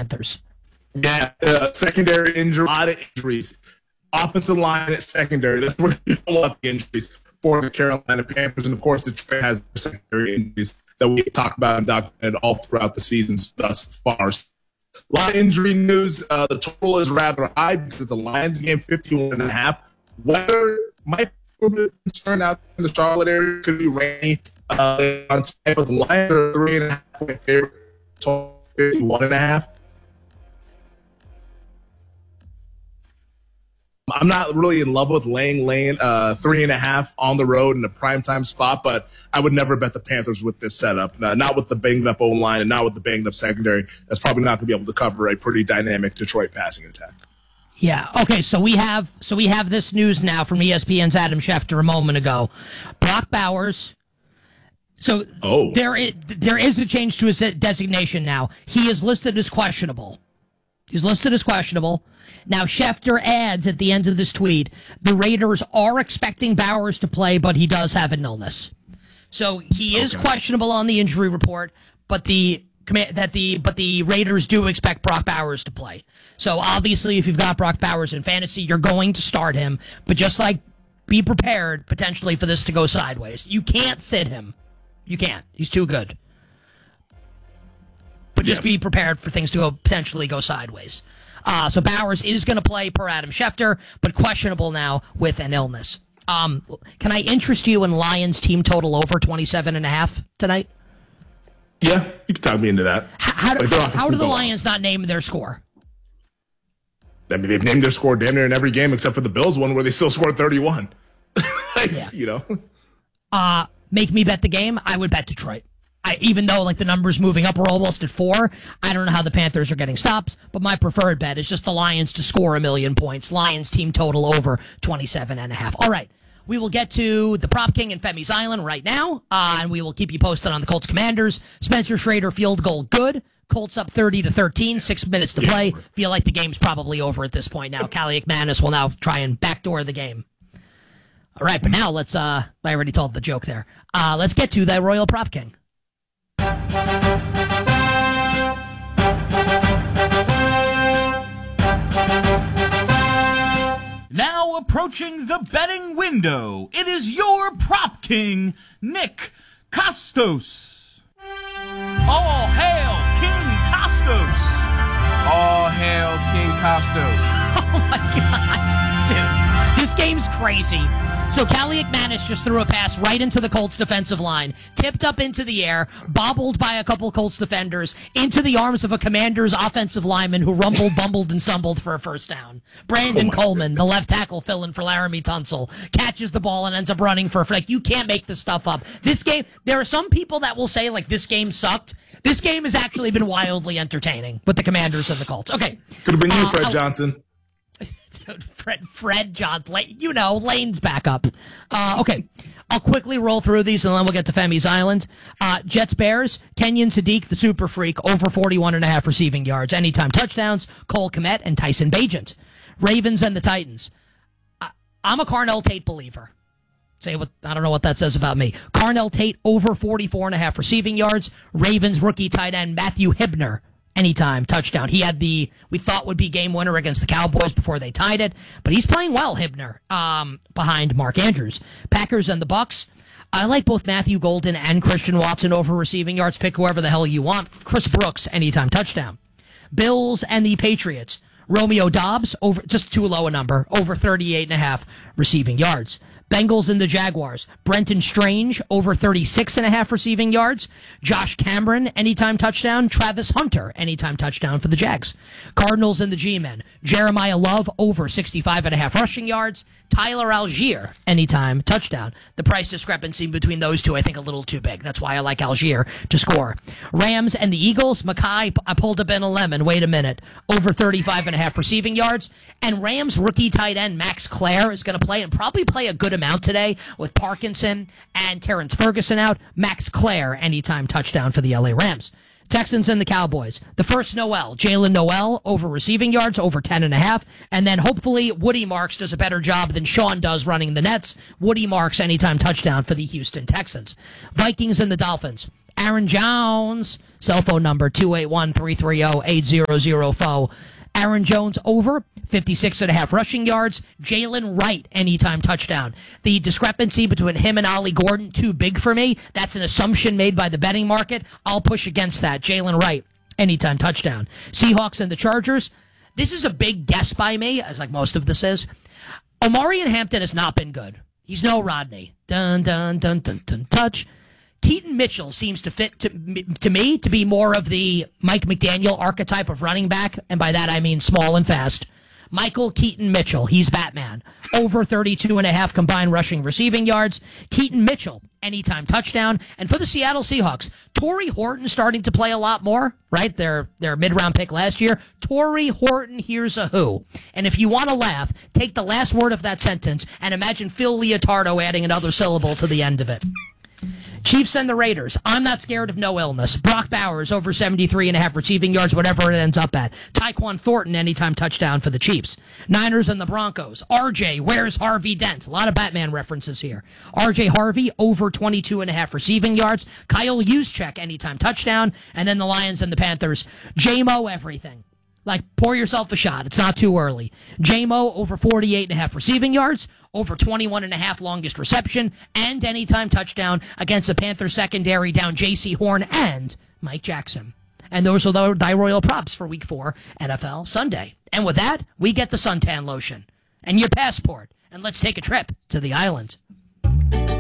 Panthers. Yeah, secondary injury, a lot of injuries. Offensive line at secondary. That's where you don't want the injuries for the Carolina Panthers. And, of course, Detroit has the secondary injuries that we talked about and documented all throughout the season thus far. A lot of injury news. The total is rather high because it's a Lions game, 51.5. Weather might be a little bit concerned out in the Charlotte area. Could be rainy on type of the Lions are 3.5 point favorite, total 51.5. I'm not really in love with laying 3.5 on the road in a primetime spot, but I would never bet the Panthers with this setup. Not with the banged up O-line and not with the banged up secondary. That's probably not going to be able to cover a pretty dynamic Detroit passing attack. Yeah. Okay. So we have this news now from ESPN's Adam Schefter a moment ago. Brock Bowers. So there is a change to his designation now. He is listed as questionable. Now, Schefter adds at the end of this tweet, the Raiders are expecting Bowers to play, but he does have an illness. So he is questionable on the injury report, but the Raiders do expect Brock Bowers to play. So obviously, if you've got Brock Bowers in fantasy, you're going to start him, but just like be prepared potentially for this to go sideways. You can't sit him. You can't. He's too good. But just be prepared for things to potentially go sideways. So Bowers is going to play per Adam Schefter, but questionable now with an illness. Can I interest you in Lions team total over 27.5 tonight? Yeah, you can talk me into that. How do the Lions not name their score? I mean, they've named their score damn near in every game except for the Bills one where they still scored 31. You know. Make me bet the game. I would bet Detroit. Even though the numbers moving up, we're almost at 4. I don't know how the Panthers are getting stops, but my preferred bet is just the Lions to score 1 million points. Lions team total over 27.5. All right. We will get to the Prop King and Femi's Island right now, and we will keep you posted on the Colts Commanders. Spencer Schrader field goal good. Colts up 30-13, 6 minutes to play. Feel like the game's probably over at this point now. Callie McManus will now try and backdoor the game. All right, but now let's, I already told the joke there. Let's get to the Royal Prop King. Now approaching the betting window, it is your prop king, Nick Costos. All hail King Costos. All hail King Costos. Oh my God, dude. This game's crazy. So Callie McManus just threw a pass right into the Colts defensive line, tipped up into the air, bobbled by a couple Colts defenders, into the arms of a Commanders offensive lineman who rumbled, bumbled, and stumbled for a first down. Brandon Coleman, the left tackle fill-in for Laramie Tunsil, catches the ball and ends up running for you can't make this stuff up. This game, there are some people that will say this game sucked. This game has actually been wildly entertaining with the Commanders and the Colts. Okay. Could have been you, Fred Johnson. Dude, Fred Johnson, Lane's back up. Okay, I'll quickly roll through these and then we'll get to Femi's Island. Jets Bears, Kenyon Sadiq, the super freak, over 41.5 receiving yards, anytime touchdowns, Cole Kmet and Tyson Bagent. Ravens and the Titans. I'm a Carnell Tate believer. I don't know what that says about me. Carnell Tate over 44.5 receiving yards. Ravens rookie tight end Matthew Hibner. Anytime touchdown. He had we thought would be game winner against the Cowboys before they tied it, but he's playing well, Hibner, behind Mark Andrews. Packers and the Bucks. I like both Matthew Golden and Christian Watson over receiving yards. Pick whoever the hell you want. Chris Brooks, anytime touchdown. Bills and the Patriots. Romeo Dobbs, over just too low a number, over 38.5 receiving yards. Bengals and the Jaguars. Brenton Strange, over 36.5 receiving yards. Josh Cameron, anytime touchdown. Travis Hunter, anytime touchdown for the Jags. Cardinals and the G-Men. Jeremiah Love, over 65.5 rushing yards. Tyler Algier, anytime touchdown. The price discrepancy between those two, I think, a little too big. That's why I like Algier to score. Rams and the Eagles. Mackay, I pulled up in a lemon. Wait a minute. Over 35.5 receiving yards. And Rams rookie tight end Max Clare is going to play and probably play a good amount today with Parkinson and Terrence Ferguson out. Max Clare, anytime touchdown for the LA Rams. Texans and the Cowboys. The first Noel, Jalen Noel, over receiving yards, over 10.5. And then hopefully Woody Marks does a better job than Sean does running the Nets. Woody Marks anytime touchdown for the Houston Texans. Vikings and the Dolphins. Aaron Jones, cell phone number 281-330-8004. Aaron Jones over 56.5 rushing yards. Jalen Wright, anytime touchdown. The discrepancy between him and Ollie Gordon, too big for me. That's an assumption made by the betting market. I'll push against that. Jalen Wright, anytime touchdown. Seahawks and the Chargers. This is a big guess by me, as like most of this is. Omarion Hampton has not been good. He's no Rodney. Dun, dun, dun, dun, dun, touch. Keaton Mitchell seems to fit to me to be more of the Mike McDaniel archetype of running back, and by that I mean small and fast. Michael Keaton Mitchell, he's Batman. Over 32.5 combined rushing receiving yards. Keaton Mitchell, anytime touchdown. And for the Seattle Seahawks, Torrey Horton starting to play a lot more, right? Their mid-round pick last year. Torrey Horton, here's a who. And if you want to laugh, take the last word of that sentence and imagine Phil Leotardo adding another syllable to the end of it. Chiefs and the Raiders. I'm not scared of no illness. Brock Bowers over 73.5 receiving yards, whatever it ends up at. Tyquan Thornton, anytime touchdown for the Chiefs. Niners and the Broncos. RJ, where's Harvey Dent? A lot of Batman references here. RJ Harvey over 22.5 receiving yards. Kyle Juszczyk, anytime touchdown. And then the Lions and the Panthers. J-Mo everything. Like, pour yourself a shot. It's not too early. J-Mo over 48.5 receiving yards, over 21.5 longest reception, and anytime touchdown against the Panthers secondary down J.C. Horn and Mike Jackson. And those are the Royal props for Week 4 NFL Sunday. And with that, we get the suntan lotion and your passport. And let's take a trip to the island.